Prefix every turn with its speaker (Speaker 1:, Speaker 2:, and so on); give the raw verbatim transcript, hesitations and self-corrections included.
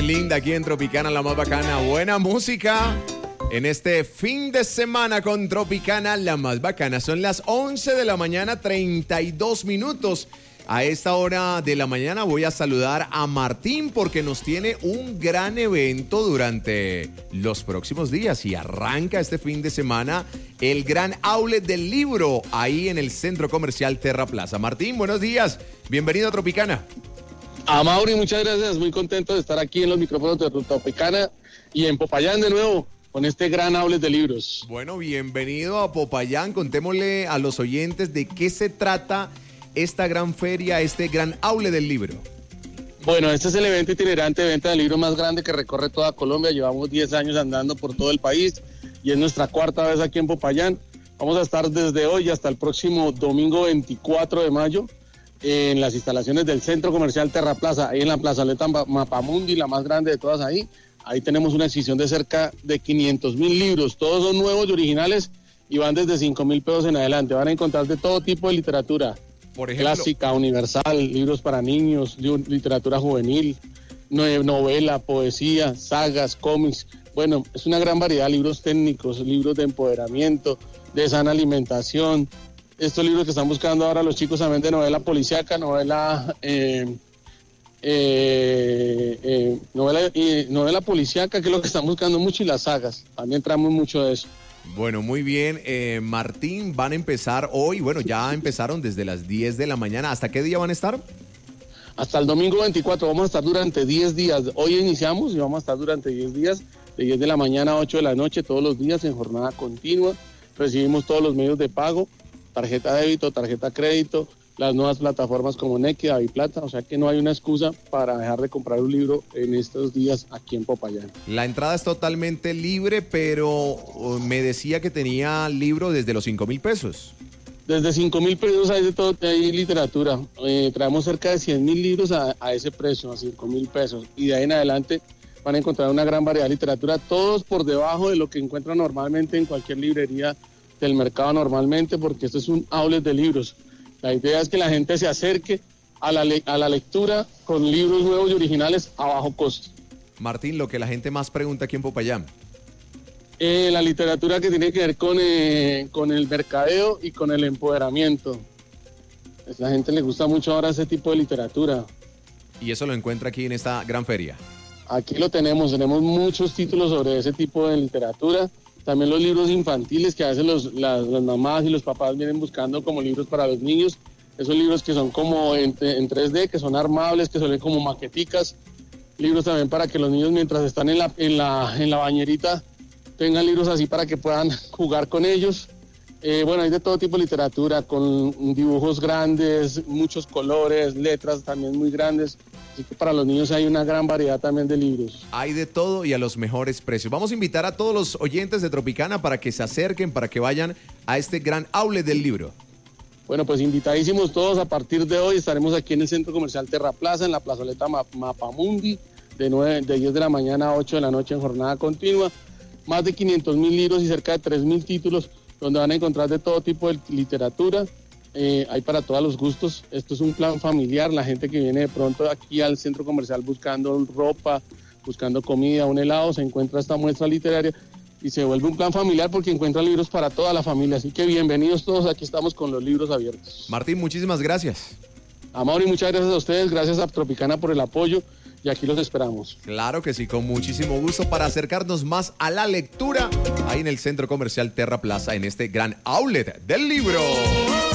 Speaker 1: linda aquí en Tropicana, la más bacana. Buena música en este fin de semana con Tropicana, la más bacana. Son las once de la mañana, treinta y dos minutos. A esta hora de la mañana voy a saludar a Martín porque nos tiene un gran evento durante los próximos días y arranca este fin de semana el gran outlet del libro ahí en el Centro Comercial Terra Plaza. Martín, buenos días. Bienvenido a Tropicana.
Speaker 2: A Mauri, muchas gracias. Muy contento de estar aquí en los micrófonos de Tropicana y en Popayán de nuevo con este gran outlet de libros.
Speaker 1: Bueno, bienvenido a Popayán. Contémosle a los oyentes de qué se trata esta gran feria, este gran outlet del libro.
Speaker 2: Bueno, este es el evento itinerante de venta de libros más grande que recorre toda Colombia. Llevamos diez años andando por todo el país y es nuestra cuarta vez aquí en Popayán. Vamos a estar desde hoy hasta el próximo domingo veinticuatro de mayo en las instalaciones del Centro Comercial Terra Plaza, ahí en la plazoleta Mapamundi, la más grande de todas ahí. Ahí tenemos una exhibición de cerca de quinientos mil libros. Todos son nuevos y originales y van desde cinco mil pesos en adelante. Van a encontrar de todo tipo de literatura. Por ejemplo, clásica, universal, libros para niños, literatura juvenil, novela, poesía, sagas, cómics. Bueno, es una gran variedad, libros técnicos, libros de empoderamiento, de sana alimentación. Estos libros que están buscando ahora los chicos también de novela policíaca, novela, eh, eh, eh, novela, eh, novela policíaca, que es lo que están buscando mucho, y las sagas. También traemos mucho de eso.
Speaker 1: Bueno, muy bien. Eh, Martín, van a empezar hoy, bueno, ya empezaron desde las diez de la mañana. ¿Hasta qué día van a estar?
Speaker 2: Hasta el domingo veinticuatro, vamos a estar durante diez días. Hoy iniciamos y vamos a estar durante diez días, de diez de la mañana a ocho de la noche, todos los días en jornada continua. Recibimos todos los medios de pago, tarjeta débito, tarjeta crédito, las nuevas plataformas como Nequi, Daviplata, o sea que no hay una excusa para dejar de comprar un libro en estos días aquí en Popayán.
Speaker 1: La entrada es totalmente libre, pero me decía que tenía libro desde los cinco mil pesos.
Speaker 2: Desde cinco mil pesos hay de todo, hay literatura. Eh, traemos cerca de cien mil libros a, a ese precio, a cinco mil pesos. Y de ahí en adelante van a encontrar una gran variedad de literatura, todos por debajo de lo que encuentran normalmente en cualquier librería del mercado normalmente, porque esto es un outlet de libros. La idea es que la gente se acerque a la, le- a la lectura con libros nuevos y originales a bajo costo.
Speaker 1: Martín, lo que la gente más pregunta aquí en Popayán.
Speaker 2: Eh, la literatura que tiene que ver con, eh, con el mercadeo y con el empoderamiento. A la gente le gusta mucho ahora ese tipo de literatura.
Speaker 1: Y eso lo encuentra aquí en esta gran feria.
Speaker 2: Aquí lo tenemos, tenemos muchos títulos sobre ese tipo de literatura. También los libros infantiles que a veces los, las, las mamás y los papás vienen buscando como libros para los niños. Esos libros que son como en, en tres D, que son armables, que son como maqueticas. Libros también para que los niños mientras están en la, en la, en la bañerita tengan libros así para que puedan jugar con ellos. Eh, bueno, hay de todo tipo de literatura, con dibujos grandes, muchos colores, letras también muy grandes. Así que para los niños hay una gran variedad también de libros.
Speaker 1: Hay de todo y a los mejores precios. Vamos a invitar a todos los oyentes de Tropicana para que se acerquen, para que vayan a este gran outlet del libro.
Speaker 2: Bueno, pues invitadísimos todos. A partir de hoy estaremos aquí en el Centro Comercial Terra Plaza, en la plazoleta Mapamundi, de, nueve, de diez de la mañana a ocho de la noche en jornada continua. Más de quinientos mil libros y cerca de tres mil títulos, donde van a encontrar de todo tipo de literatura. Eh, hay para todos los gustos. Esto es un plan familiar. La gente que viene de pronto aquí al centro comercial buscando ropa, buscando comida, un helado, se encuentra esta muestra literaria y se vuelve un plan familiar porque encuentra libros para toda la familia. Así que bienvenidos todos. Aquí estamos con los libros abiertos.
Speaker 1: Martín, muchísimas gracias.
Speaker 2: Amaury, muchas gracias a ustedes. Gracias a Tropicana por el apoyo y aquí los esperamos.
Speaker 1: Claro que sí, con muchísimo gusto para acercarnos más a la lectura ahí en el Centro Comercial Terra Plaza en este gran outlet del libro.